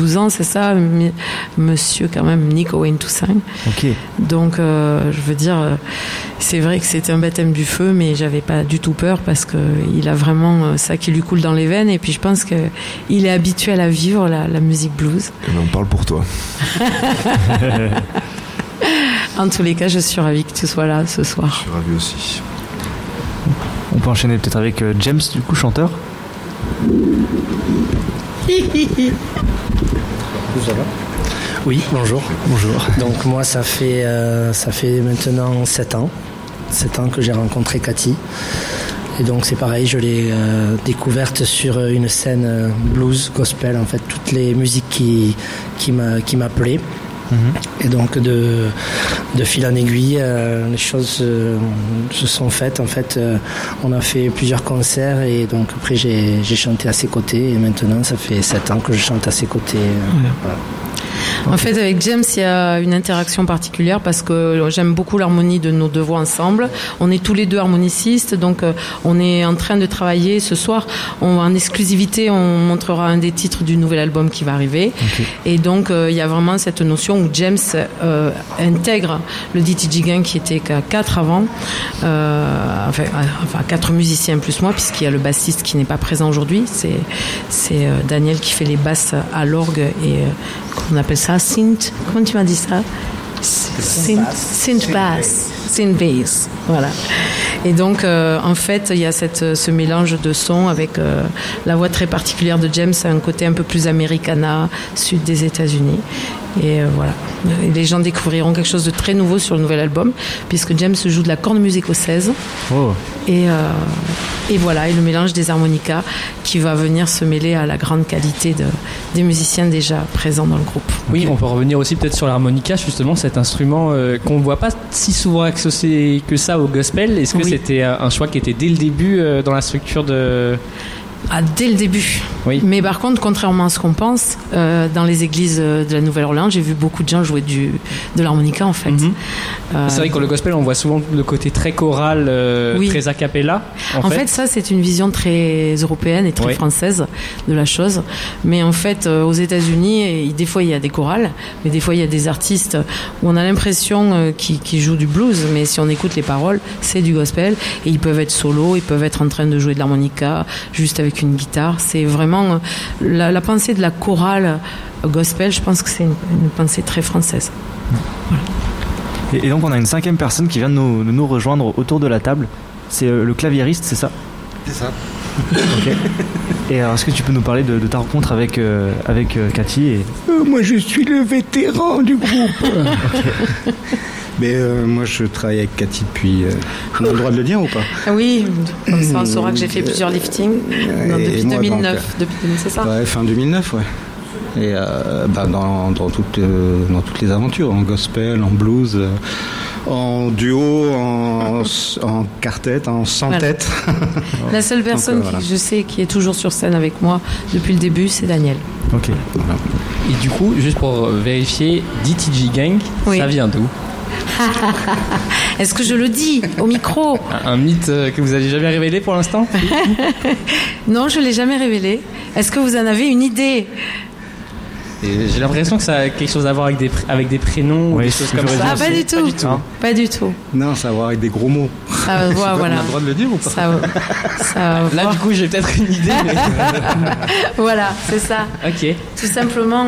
12 ans, c'est ça, monsieur quand même Nick Owen Toussaint. Ok. Donc, je veux dire, c'est vrai que c'était un baptême du feu, mais j'avais pas du tout peur parce qu'il a vraiment ça qui lui coule dans les veines. Et puis, je pense qu'il est habitué à la vivre, la musique blues. Et on parle pour toi. En tous les cas, je suis ravie que tu sois là ce soir. Je suis ravi aussi. On peut enchaîner peut-être avec James, du coup, chanteur. Oui, bonjour. Bonjour. Donc moi, ça fait maintenant 7 ans que j'ai rencontré Cathy. Et donc c'est pareil, je l'ai découverte sur une scène blues, gospel, en fait, toutes les musiques qui m'appelaient. Et donc de fil en aiguille, les choses se sont faites. En fait, on a fait plusieurs concerts et donc après j'ai chanté à ses côtés et maintenant ça fait 7 ans que je chante à ses côtés. Voilà. En fait, avec James, il y a une interaction particulière parce que j'aime beaucoup l'harmonie de nos deux voix ensemble. On est tous les deux harmonicistes, donc on est en train de travailler ce soir. En exclusivité, on montrera un des titres du nouvel album qui va arriver. Okay. Et donc, il y a vraiment cette notion où James intègre le DTG Gang qui était qu'à 4 avant. Enfin, 4 musiciens plus moi, puisqu'il y a le bassiste qui n'est pas présent aujourd'hui. C'est Daniel qui fait les basses à l'orgue et qu'on appelle ça synth. Comment tu m'as dit ça? Synth bass. Voilà. Et donc, en fait, il y a ce mélange de sons avec la voix très particulière de James, un côté un peu plus americana, sud des États-Unis. Et voilà. Et les gens découvriront quelque chose de très nouveau sur le nouvel album, puisque James joue de la cornemuse écossaise. Oh. Et voilà, et le mélange des harmonicas qui va venir se mêler à la grande qualité des musiciens déjà présents dans le groupe. Oui, on peut revenir aussi peut-être sur l'harmonica, justement, cet instrument qu'on ne voit pas si souvent associé que ça au gospel. Est-ce que c'était un choix qui était dès le début dans la structure de... Dès le début. Oui. Mais par contre, contrairement à ce qu'on pense, dans les églises de la Nouvelle-Orléans, j'ai vu beaucoup de gens jouer de l'harmonica en fait. C'est vrai que le gospel, on voit souvent le côté très choral, très a cappella. En fait, ça, c'est une vision très européenne et très française de la chose. Mais en fait, aux États-Unis, des fois, il y a des chorales, mais des fois, il y a des artistes où on a l'impression qu'ils jouent du blues, mais si on écoute les paroles, c'est du gospel. Et ils peuvent être solo, ils peuvent être en train de jouer de l'harmonica, juste avec une guitare. C'est vraiment la pensée de la chorale gospel. Je pense que c'est une pensée très française. Voilà. Et donc on a une 5e personne qui vient de nous rejoindre autour de la table. C'est le claviériste, c'est ça? C'est ça. Okay. Et alors, est-ce que tu peux nous parler de ta rencontre avec Cathy Moi je suis le vétéran du groupe. Okay. Mais moi je travaille avec Cathy depuis... on a le droit de le dire ou pas? Oui, comme ça on saura que j'ai fait plusieurs liftings depuis 2009. C'est ça? Ouais, fin 2009, ouais. Et dans toutes les aventures, en gospel, en blues, en duo, en quartet, en centette. La seule personne que je sais qui est toujours sur scène avec moi depuis le début, c'est Daniel. Ok. Voilà. Et du coup, juste pour vérifier, DTG Gang, ça vient d'où? Est-ce que je le dis au micro? Un mythe que vous n'avez jamais révélé pour l'instant? Non, je ne l'ai jamais révélé. Est-ce que vous en avez une idée? Et j'ai l'impression que ça a quelque chose à voir avec des prénoms ou des choses comme ça. Pas du tout. Pas du tout. Non, ça a à voir avec des gros mots. Ça voilà. On a le droit de le dire ou pas? Là, du coup, j'ai peut-être une idée. Mais... voilà, c'est ça. Ok. Tout simplement...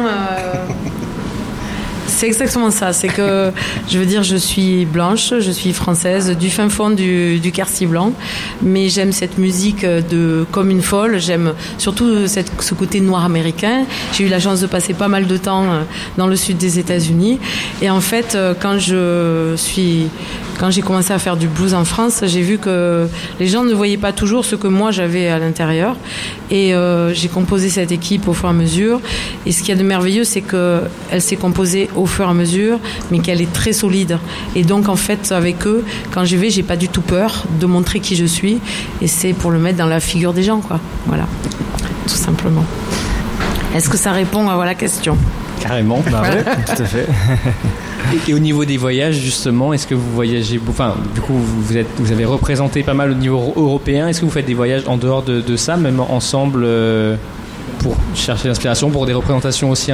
C'est exactement ça, c'est que je veux dire, je suis blanche, je suis française, du fin fond du Quercy blanc, mais j'aime cette musique comme une folle, j'aime surtout ce côté noir américain. J'ai eu la chance de passer pas mal de temps dans le sud des États-Unis et en fait, quand j'ai commencé à faire du blues en France, j'ai vu que les gens ne voyaient pas toujours ce que moi j'avais à l'intérieur et j'ai composé cette équipe au fur et à mesure et ce qu'il y a de merveilleux, c'est qu'elle s'est composée au fur et à mesure, mais qu'elle est très solide. Et donc, en fait, avec eux, quand j'y vais, j'ai pas du tout peur de montrer qui je suis. Et c'est pour le mettre dans la figure des gens, quoi. Voilà, tout simplement. Est-ce que ça répond à la question? Carrément. Bah ouais, tout à fait. Et au niveau des voyages, justement, est-ce que vous voyagez... Enfin, du coup, vous avez représenté pas mal au niveau européen. Est-ce que vous faites des voyages en dehors de ça, même ensemble, pour chercher l'inspiration, pour des représentations aussi